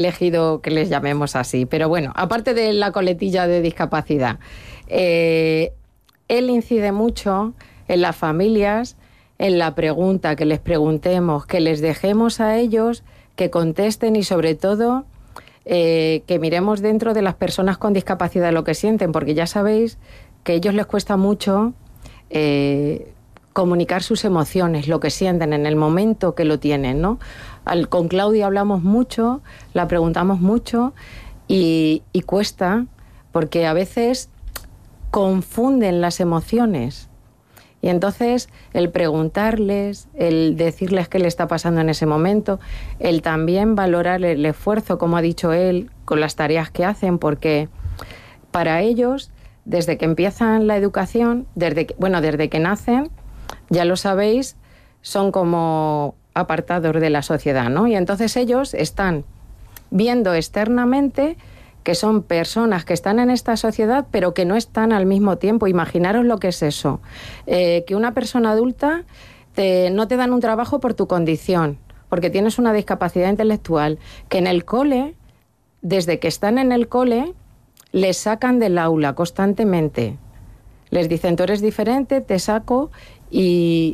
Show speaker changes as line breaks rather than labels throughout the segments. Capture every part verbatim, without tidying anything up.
elegido que les llamemos así. Pero bueno, aparte de la coletilla de discapacidad, eh, él incide mucho en las familias, en la pregunta, que les preguntemos, que les dejemos a ellos que contesten y sobre todo eh, que miremos dentro de las personas con discapacidad lo que sienten, porque ya sabéis que a ellos les cuesta mucho eh, comunicar sus emociones, lo que sienten en el momento que lo tienen, ¿no? Al, con Claudia hablamos mucho, la preguntamos mucho y, y cuesta, porque a veces confunden las emociones. Y entonces el preguntarles, el decirles qué le está pasando en ese momento, el también valorar el esfuerzo, como ha dicho él, con las tareas que hacen, porque para ellos, desde que empiezan la educación, desde que, bueno, desde que nacen, ya lo sabéis, son como apartados de la sociedad, ¿no? Y entonces ellos están viendo externamente que son personas que están en esta sociedad, pero que no están al mismo tiempo. Imaginaros lo que es eso. Eh, que una persona adulta te, no te dan un trabajo por tu condición, porque tienes una discapacidad intelectual, que en el cole, desde que están en el cole, les sacan del aula constantemente. Les dicen, tú eres diferente, te saco, y,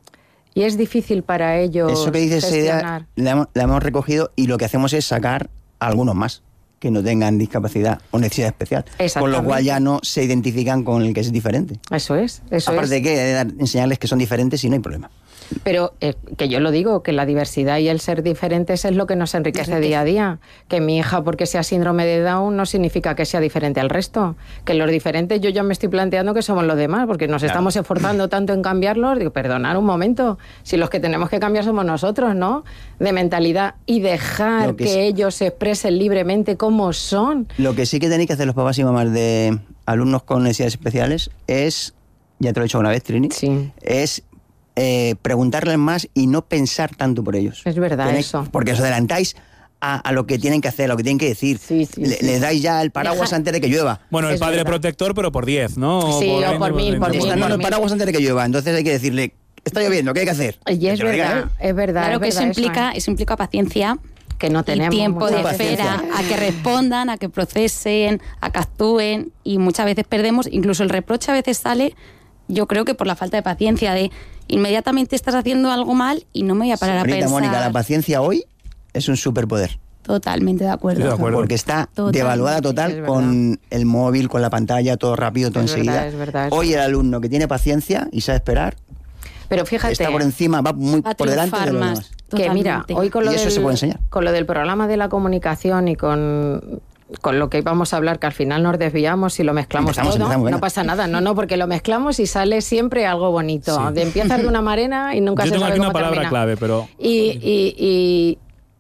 y es difícil para ellos
eso que dices,
gestionar.
La hemos, la hemos recogido y lo que hacemos es sacar a algunos más que no tengan discapacidad o necesidad especial, con lo cual ya no se identifican con el que es diferente.
Eso es, eso
Aparte
es.
de que de dar, enseñarles que son diferentes y no hay problema.
Pero eh, que yo lo digo, que la diversidad y el ser diferentes es lo que nos enriquece día a día. Que mi hija, porque sea síndrome de Down, no significa que sea diferente al resto. Que los diferentes, yo ya me estoy planteando que somos los demás, porque nos claro. estamos esforzando tanto en cambiarlos. Digo, perdonad un momento, si los que tenemos que cambiar somos nosotros, ¿no? De mentalidad y dejar que, que sí. ellos se expresen libremente como son.
Lo que sí que tenéis que hacer los papás y mamás de alumnos con necesidades especiales es, ya te lo he dicho una vez, Trini,
sí.
es... Eh, preguntarles más y no pensar tanto por ellos.
Es verdad. Tenéis, eso.
Porque os adelantáis a, a lo que tienen que hacer, a lo que tienen que decir.
Sí, sí,
Le,
sí.
Les dais ya el paraguas Deja. antes de que llueva.
Bueno, el
es
padre
verdad.
protector, pero por diez, ¿no?
Sí,
por
o por mil, por mil.
No, no, el paraguas antes de que llueva. Entonces hay que decirle, está lloviendo, ¿qué hay que hacer?
Y es verdad,
diga, ¿eh?
es verdad.
Claro
es
que
verdad,
eso implica,
eso, ¿eh?
eso implica paciencia.
Que no tenemos
y tiempo de
paciencia.
espera a que respondan, a que procesen, a que actúen, y muchas veces perdemos, incluso el reproche a veces sale, yo creo que por la falta de paciencia, de inmediatamente estás haciendo algo mal y no me voy a parar
Ahorita,
a pensar.
Mónica, la paciencia hoy es un superpoder.
Totalmente de acuerdo.
Sí, de acuerdo.
Porque está
Totalmente.
devaluada total
Es
con el móvil, con la pantalla, todo rápido, todo
Es
enseguida.
verdad, es verdad, es
hoy
verdad.
el alumno que tiene paciencia y sabe esperar,
Pero fíjate,
está por encima, va muy
Va a
por delante de
triunfar
los
más.
demás.
que mira,
Totalmente.
hoy con lo,
Y eso
del,
se puede enseñar.
con lo del programa de la comunicación y con, con lo que íbamos a hablar, que al final nos desviamos y lo mezclamos
Empezamos,
todo,
empezamos, venga.
no pasa nada, no, no, porque lo mezclamos y sale siempre algo bonito.
Sí.
De empiezas de una manera y nunca
Yo
se
tengo
sabe
aquí una
cómo
palabra
termina.
clave, pero...
Y, y, y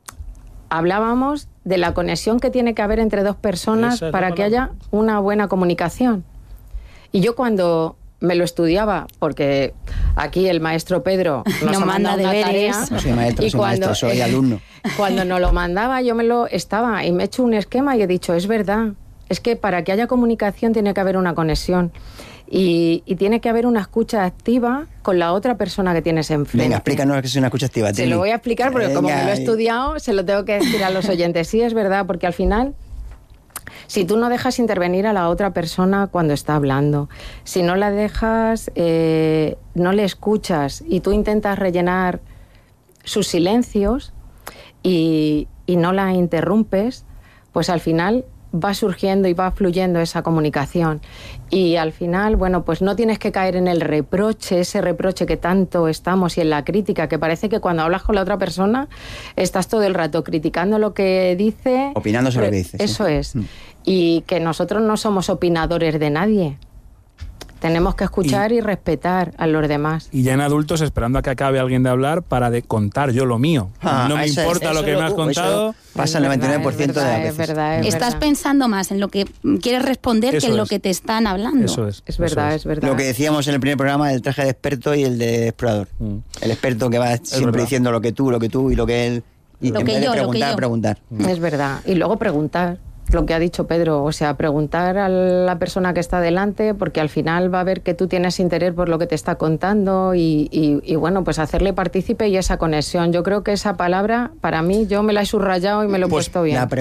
hablábamos de la conexión que tiene que haber entre dos personas
Esa es la
para que
palabra.
haya una buena comunicación. Y yo cuando me lo estudiaba, porque aquí el maestro Pedro nos,
Nos
ha
manda
mandado una
deberes.
tarea,
No soy maestro,
y
soy
cuando,
maestro, soy alumno.
Cuando nos lo mandaba, yo me lo estaba y me he hecho un esquema y he dicho, es verdad, es que para que haya comunicación tiene que haber una conexión y, y tiene que haber una escucha activa con la otra persona que tienes enfrente.
Venga, explícanos que es una escucha activa.
Se
Trini.
lo voy a explicar porque
Venga,
como me lo he
y-
estudiado, se lo tengo que decir a los oyentes. Sí, es verdad, porque al final, si tú no dejas intervenir a la otra persona cuando está hablando, si no la dejas, eh, no le escuchas y tú intentas rellenar sus silencios y, y no la interrumpes, pues al final va surgiendo y va fluyendo esa comunicación. Y al final, bueno, pues no tienes que caer en el reproche, ese reproche que tanto estamos, y en la crítica, que parece que cuando hablas con la otra persona estás todo el rato criticando lo que dice.
Opinando sobre lo que dices,
Eso
¿sí?
es.
Mm.
Y que nosotros no somos opinadores de nadie. Tenemos que escuchar y, y respetar a los demás.
Y ya en adultos esperando a que acabe alguien de hablar para de contar yo lo mío.
Ah,
no me
eso es-
importa
eso
lo que
lo-
me has
uh,
contado.
eso pasa el noventa y nueve por ciento
Es
de
verdad,
las
es
veces.
verdad, es
Estás
verdad.
pensando más en lo que quieres responder
Eso
que en lo
es.
que te están hablando.
Eso es.
Es
eso
verdad, es verdad.
Lo que decíamos en el primer programa, el traje de experto y el de explorador.
Mm.
El experto que va siempre
verdad.
diciendo lo que tú, lo que tú y lo que él. Y
Lo
en
que
vez de
yo, lo que
preguntar,
yo.
preguntar.
Es verdad. Y luego preguntar. lo que ha dicho Pedro, o sea, preguntar a la persona que está delante, porque al final va a ver que tú tienes interés por lo que te está contando y, y, y bueno, pues hacerle partícipe y esa conexión. Yo creo que esa palabra, para mí, yo me la he subrayado y me lo he
pues,
puesto bien.